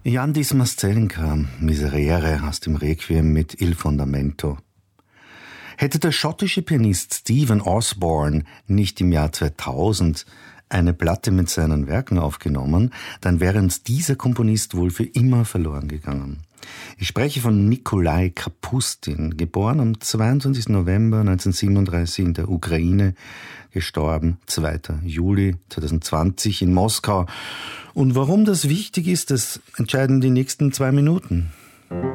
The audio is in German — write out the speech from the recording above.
Jan Dismas Zelenka, Miserere aus dem Requiem mit Il Fondamento. Hätte der schottische Pianist Stephen Osborne nicht im Jahr 2000 eine Platte mit seinen Werken aufgenommen, dann wäre uns dieser Komponist wohl für immer verloren gegangen. Ich spreche von Nikolai Kapustin, geboren am 22. November 1937 in der Ukraine, gestorben 2. Juli 2020 in Moskau. Und warum das wichtig ist, das entscheiden die nächsten 2 Minuten.